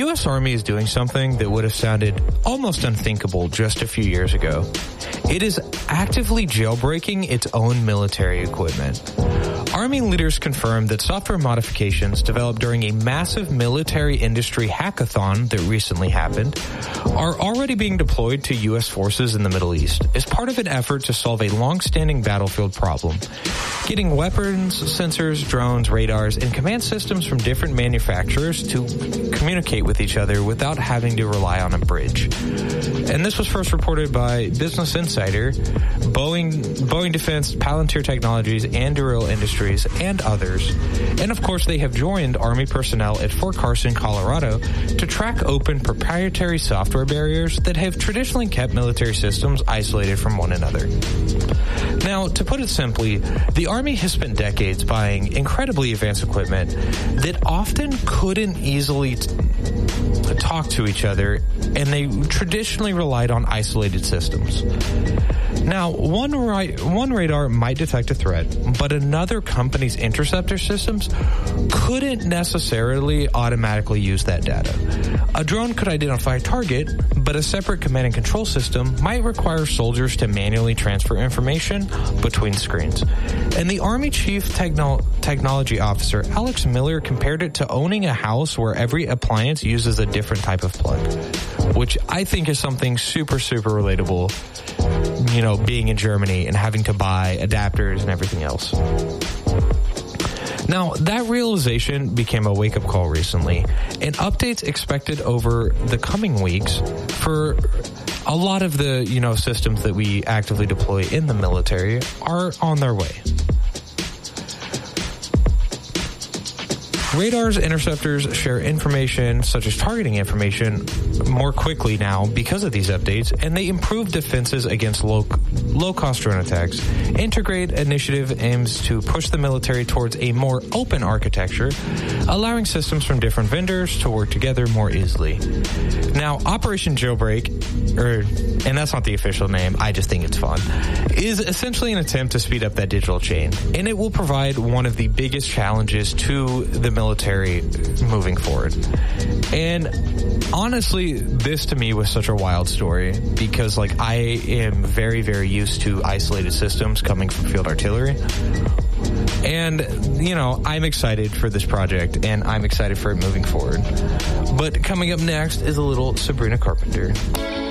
U.S. Army is doing something that would have sounded almost unthinkable just a few years ago. It is actively jailbreaking its own military equipment. Army leaders confirmed that software modifications developed during a massive military industry hackathon that recently happened are already being deployed to U.S. forces in the Middle East as part of an effort to solve a long-standing battlefield problem, getting weapons, sensors, drones, radars, and command systems from different manufacturers to communicate with each other without having to rely on a bridge. And this was first reported by Business Insider, Boeing Defense, Palantir Technologies, Anduril Industries, and others. And of course, they have joined Army personnel at Fort Carson, Colorado, to track open proprietary software barriers that have traditionally kept military systems isolated from one another. Now, to put it simply, the Army has spent decades buying incredibly advanced equipment that often couldn't easily talk to each other, and they traditionally relied on isolated systems. Now, one radar might detect a threat, but another company's interceptor systems couldn't necessarily automatically use that data. A drone could identify a target, but a separate command and control system might require soldiers to manually transfer information between screens. And the Army Chief Technology Officer, Alex Miller, compared it to owning a house where every appliance uses a different type of plug, which I think is something super, super relatable, you know, being in Germany and having to buy adapters and everything else. Now, that realization became a wake-up call recently, and updates expected over the coming weeks for a lot of the, you know, systems that we actively deploy in the military are on their way. Radars, interceptors share information such as targeting information more quickly now because of these updates, and they improve defenses against low-cost drone attacks. Integrate initiative aims to push the military towards a more open architecture, allowing systems from different vendors to work together more easily. Now, Operation Jailbreak, and that's not the official name, I just think it's fun, is essentially an attempt to speed up that digital chain, and it will provide one of the biggest challenges to the military moving forward. And honestly, this to me was such a wild story because, like, I am very, very used to isolated systems coming from field artillery. And, you know, I'm excited for this project, and I'm excited for it moving forward. But coming up next is a little Sabrina Carpenter.